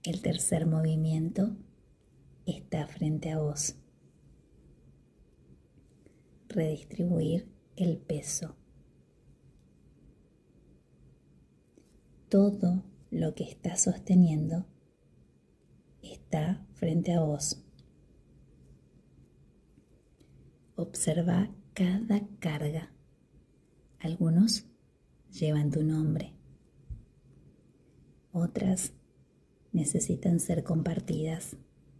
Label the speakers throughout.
Speaker 1: El tercer movimiento está frente a vos. Redistribuir el peso. Todo lo que estás sosteniendo está frente a vos. Observa cada carga. Algunos llevan tu nombre. Otras necesitan ser compartidas.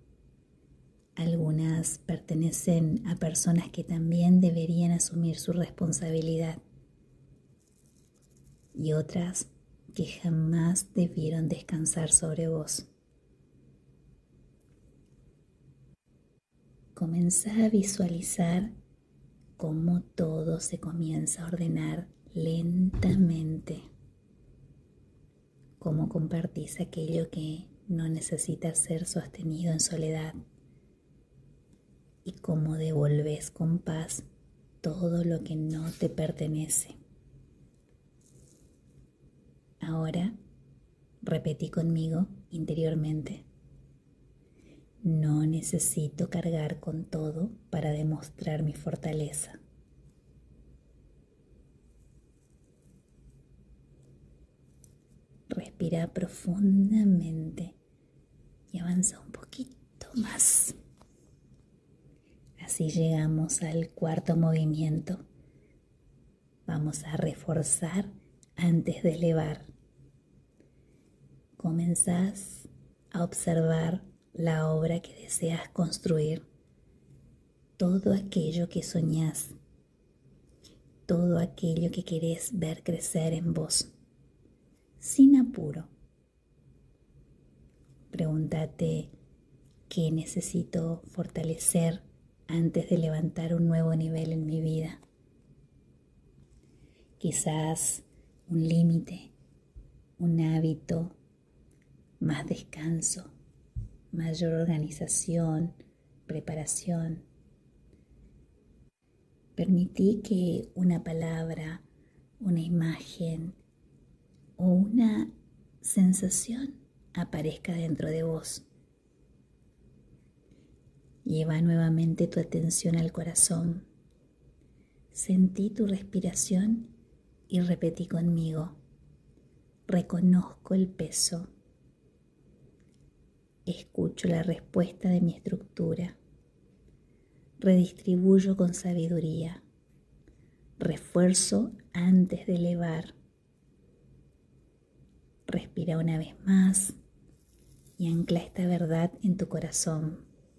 Speaker 1: Algunas pertenecen a personas que también deberían asumir su responsabilidad. Y otras que jamás debieron descansar sobre vos. Comenzá a visualizar cómo todo se comienza a ordenar lentamente. Cómo compartís aquello que no necesita ser sostenido en soledad. Y cómo devolvés con paz todo lo que no te pertenece. Ahora, repetí conmigo interiormente. No necesito cargar con todo para demostrar mi fortaleza. Respira profundamente y avanza un poquito más. Así llegamos al cuarto movimiento. Vamos a reforzar antes de elevar. Comenzás a observar la obra que deseas construir, todo aquello que soñás, todo aquello que querés ver crecer en vos, sin apuro. Pregúntate qué necesito fortalecer antes de levantar un nuevo nivel en mi vida. Quizás un límite, un hábito, más descanso, mayor organización, preparación. Permití que una palabra, una imagen o una sensación aparezca dentro de vos. Lleva nuevamente tu atención al corazón. Sentí tu respiración y repetí conmigo. Reconozco el peso. Escucho la respuesta de mi estructura. Redistribuyo con sabiduría. Refuerzo antes de elevar. Respira una vez más y ancla esta verdad en tu corazón.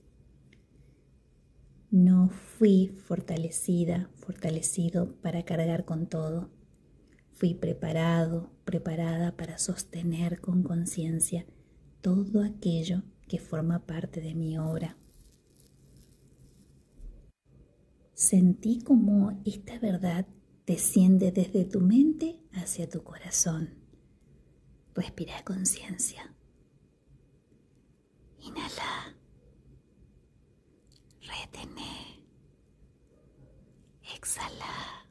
Speaker 1: No fui fortalecido para cargar con todo. Fui preparada para sostener con conciencia todo aquello que forma parte de mi obra. Sentí como esta verdad desciende desde tu mente hacia tu corazón. Respira conciencia. Inhala. Retené. Exhala.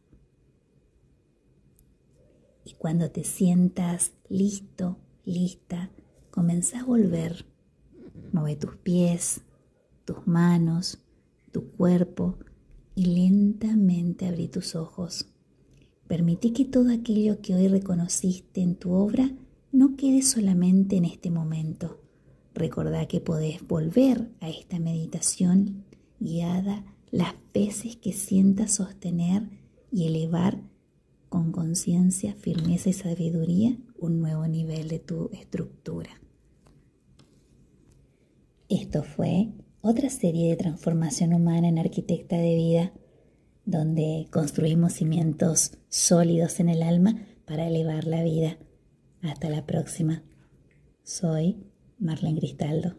Speaker 1: Y cuando te sientas listo, lista, comenzá a volver. Mueve tus pies, tus manos, tu cuerpo y lentamente abrí tus ojos. Permití que todo aquello que hoy reconociste en tu obra no quede solamente en este momento. Recordá que podés volver a esta meditación guiada las veces que sientas sostener y elevar con conciencia, firmeza y sabiduría un nuevo nivel de tu estructura. Esto fue otra serie de transformación humana en Arquitecta de Vida, donde construimos cimientos sólidos en el alma para elevar la vida. Hasta la próxima. Soy Marlene Cristaldo.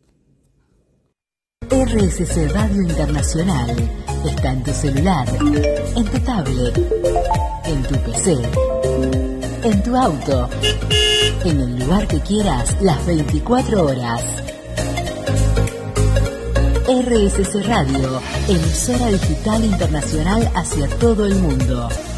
Speaker 2: RSC Radio Internacional está en tu celular, en tu tablet, en tu PC, en tu auto, en el lugar que quieras, las 24 horas. RSC Radio, emisora digital internacional hacia todo el mundo.